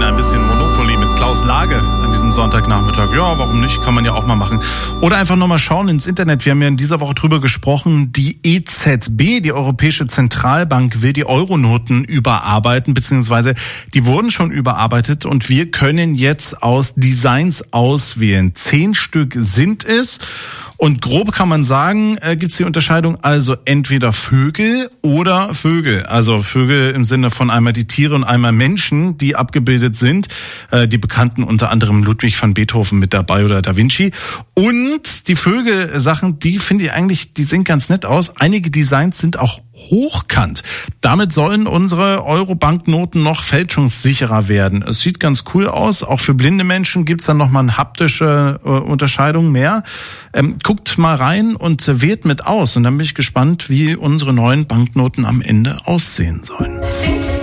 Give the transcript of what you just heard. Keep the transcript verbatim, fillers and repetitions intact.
ein bisschen Monopoly mit Klaus Lage an diesem Sonntagnachmittag. Ja, warum nicht? Kann man ja auch mal machen. Oder einfach nochmal schauen ins Internet. Wir haben ja in dieser Woche drüber gesprochen. Die E Z B, die Europäische Zentralbank, will die Euronoten überarbeiten, beziehungsweise die wurden schon überarbeitet und wir können jetzt aus Designs auswählen. Zehn Stück sind es. Und grob kann man sagen, äh, gibt es die Unterscheidung also entweder Vögel oder Vögel. Also Vögel im Sinne von einmal die Tiere und einmal Menschen, die abgebildet sind. Äh, die bekannten unter anderem Ludwig van Beethoven mit dabei oder Da Vinci. Und die Vögel-Sachen, die finde ich eigentlich, die sehen ganz nett aus. Einige Designs sind auch hochkant. Damit sollen unsere Euro-Banknoten noch fälschungssicherer werden. Es sieht ganz cool aus. Auch für blinde Menschen gibt's dann nochmal eine haptische äh, Unterscheidung mehr. Ähm, guckt mal rein und äh, wählt mit aus. Und dann bin ich gespannt, wie unsere neuen Banknoten am Ende aussehen sollen.